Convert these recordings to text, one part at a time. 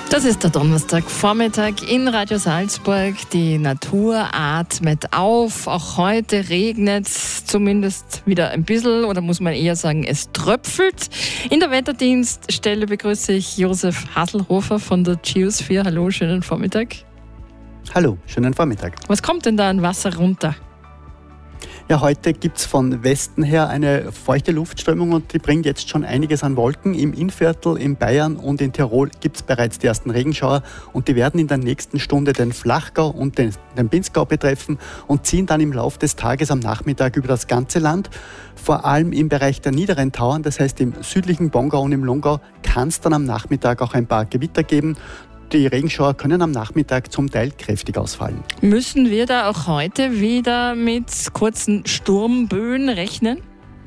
Das ist der Donnerstagvormittag in Radio Salzburg. Die Natur atmet auf. Auch heute regnet es zumindest wieder ein bisschen, oder muss man eher sagen, es tröpfelt. In der Wetterdienststelle begrüße ich Josef Hasselhofer von der Geosphere. Hallo, schönen Vormittag. Hallo, schönen Vormittag. Was kommt denn da an Wasser runter? Ja, heute gibt es von Westen her eine feuchte Luftströmung und die bringt jetzt schon einiges an Wolken. Im Innviertel, in Bayern und in Tirol gibt es bereits die ersten Regenschauer und die werden in der nächsten Stunde den Flachgau und den Pinzgau betreffen und ziehen dann im Laufe des Tages am Nachmittag über das ganze Land. Vor allem im Bereich der niederen Tauern, das heißt im südlichen Bongau und im Longau, kann es dann am Nachmittag auch ein paar Gewitter geben. Die Regenschauer können am Nachmittag zum Teil kräftig ausfallen. Müssen wir da auch heute wieder mit kurzen Sturmböen rechnen?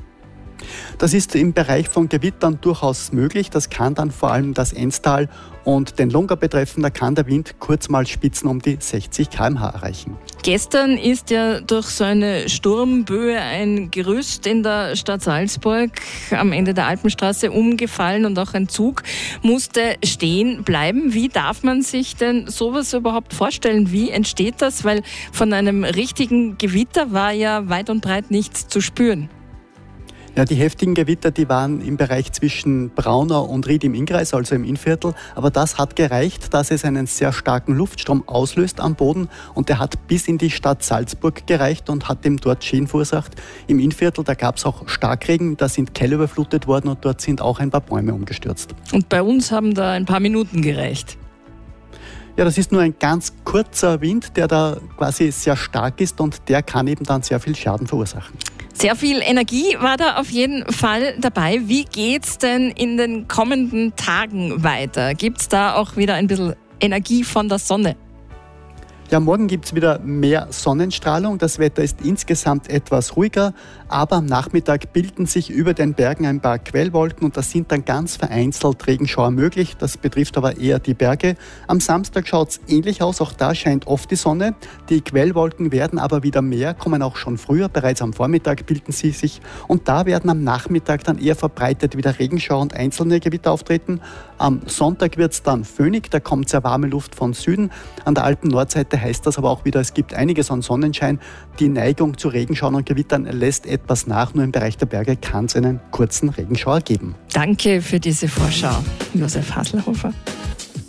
Das ist im Bereich von Gewittern durchaus möglich. Das kann dann vor allem das Enztal und den Longau betreffen. Da kann der Wind kurz mal Spitzen um die 60 km/h erreichen. Gestern ist ja durch so eine Sturmböe ein Gerüst in der Stadt Salzburg am Ende der Alpenstraße umgefallen und auch ein Zug musste stehen bleiben. Wie darf man sich denn sowas überhaupt vorstellen? Wie entsteht das? Weil von einem richtigen Gewitter war ja weit und breit nichts zu spüren. Ja, die heftigen Gewitter, die waren im Bereich zwischen Braunau und Ried im Innkreis, also im Innviertel. Aber das hat gereicht, dass es einen sehr starken Luftstrom auslöst am Boden. Und der hat bis in die Stadt Salzburg gereicht und hat dem dort Schäden verursacht. Im Innviertel, da gab es auch Starkregen, da sind Keller überflutet worden und dort sind auch ein paar Bäume umgestürzt. Und bei uns haben da ein paar Minuten gereicht. Ja, das ist nur ein ganz kurzer Wind, der da quasi sehr stark ist und der kann eben dann sehr viel Schaden verursachen. Sehr viel Energie war da auf jeden Fall dabei. Wie geht's denn in den kommenden Tagen weiter? Gibt's da auch wieder ein bisschen Energie von der Sonne? Ja, morgen gibt es wieder mehr Sonnenstrahlung. Das Wetter ist insgesamt etwas ruhiger, aber am Nachmittag bilden sich über den Bergen ein paar Quellwolken und da sind dann ganz vereinzelt Regenschauer möglich. Das betrifft aber eher die Berge. Am Samstag schaut es ähnlich aus, auch da scheint oft die Sonne. Die Quellwolken werden aber wieder mehr, kommen auch schon früher, bereits am Vormittag bilden sie sich und da werden am Nachmittag dann eher verbreitet wieder Regenschauer und einzelne Gewitter auftreten. Am Sonntag wird es dann föhnig, da kommt sehr warme Luft von Süden. An der Alpen-Nordseite heißt das aber auch wieder, es gibt einiges an Sonnenschein. Die Neigung zu Regenschauern und Gewittern lässt etwas nach. Nur im Bereich der Berge kann es einen kurzen Regenschauer geben. Danke für diese Vorschau, Josef Hasselhofer.